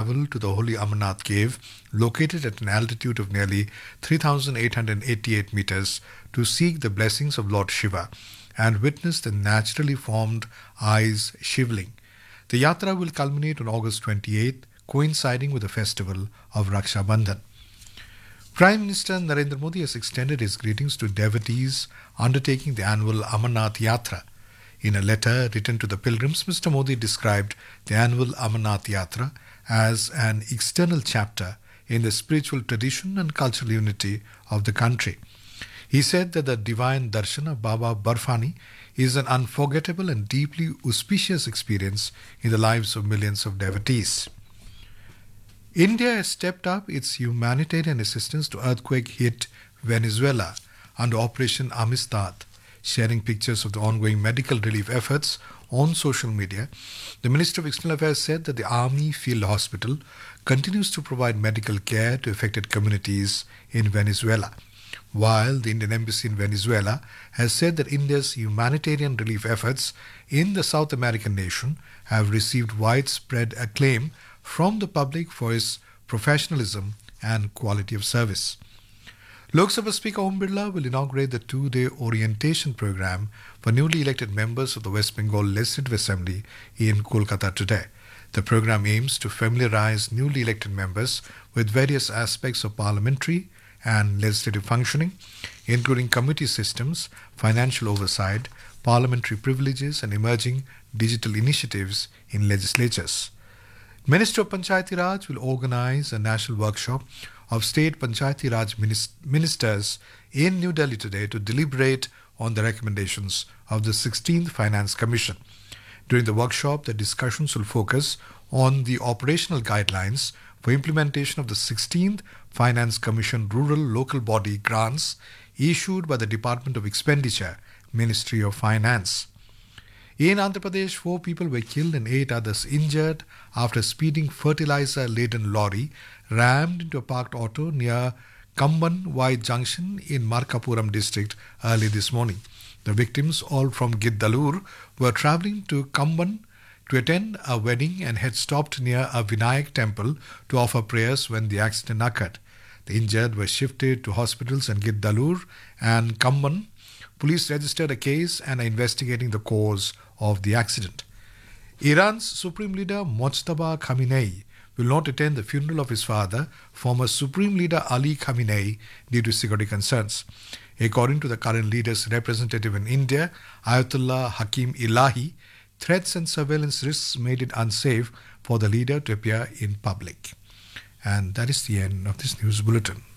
travel to the holy Amarnath cave, located at an altitude of nearly 3,888 meters, to seek the blessings of Lord Shiva and witness the naturally formed eyes shivling. The yatra will culminate on August 28th, coinciding with the festival of Raksha Bandhan. Prime Minister Narendra Modi has extended his greetings to devotees undertaking the annual Amarnath Yatra. In a letter written to the pilgrims, Mr. Modi described the annual Amarnath Yatra as an external chapter in the spiritual tradition and cultural unity of the country. He said that the divine darshan of Baba Barfani is an unforgettable and deeply auspicious experience in the lives of millions of devotees. India has stepped up its humanitarian assistance to earthquake-hit Venezuela under Operation Amistad. Sharing pictures of the ongoing medical relief efforts on social media, the Minister of External Affairs said that the Army Field Hospital continues to provide medical care to affected communities in Venezuela, while the Indian Embassy in Venezuela has said that India's humanitarian relief efforts in the South American nation have received widespread acclaim from the public for its professionalism and quality of service. Lok Sabha Speaker Om Birla will inaugurate the two-day orientation program for newly elected members of the West Bengal Legislative Assembly in Kolkata today. The program aims to familiarize newly elected members with various aspects of parliamentary and legislative functioning, including committee systems, financial oversight, parliamentary privileges, and emerging digital initiatives in legislatures. Minister of Panchayati Raj will organize a national workshop of state Panchayati Raj ministers in New Delhi today to deliberate on the recommendations of the 16th Finance Commission. During the workshop, the discussions will focus on the operational guidelines for implementation of the 16th Finance Commission Rural Local Body grants issued by the Department of Expenditure, Ministry of Finance. In Andhra Pradesh, 4 people were killed and 8 others injured after a speeding fertilizer-laden lorry rammed into a parked auto near Kamban Y Junction in Markapuram district early this morning. The victims, all from Giddalur, were travelling to Kamban to attend a wedding and had stopped near a Vinayak temple to offer prayers when the accident occurred. The injured were shifted to hospitals in Giddalur and Kamban. Police registered a case and are investigating the cause of the accident. Iran's Supreme Leader Mojtaba Khamenei will not attend the funeral of his father, former Supreme Leader Ali Khamenei, due to security concerns. According to the current leader's representative in India, Ayatollah Hakim Ilahi, threats and surveillance risks made it unsafe for the leader to appear in public. And that is the end of this news bulletin.